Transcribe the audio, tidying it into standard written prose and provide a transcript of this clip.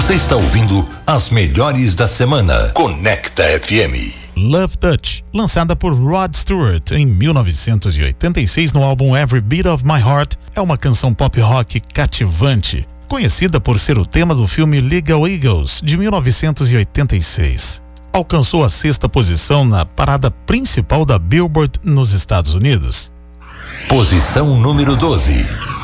Você está ouvindo as melhores da semana. Conecta FM. Love Touch, lançada por Rod Stewart em 1986 no álbum Every Beat of My Heart, é uma canção pop rock cativante, conhecida por ser o tema do filme Legal Eagles, de 1986. Alcançou a 6ª posição na parada principal da Billboard nos Estados Unidos. Posição número 12.